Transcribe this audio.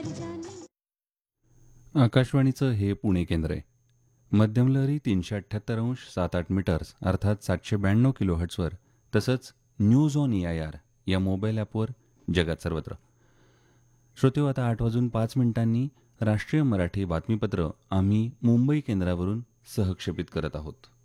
आकाशवाणीचं हे पुणे केंद्र आहे. मध्यमलहरी 378.78 मीटर्स अर्थात 792 किलोहर्ट्झवर तसंच न्यूज ऑन AIR या मोबाईल ॲपवर जगात सर्वत्र. श्रोतेहो, आता 8:05 राष्ट्रीय मराठी बातमीपत्र आम्ही मुंबई केंद्रावरून सहक्षेपित करत आहोत.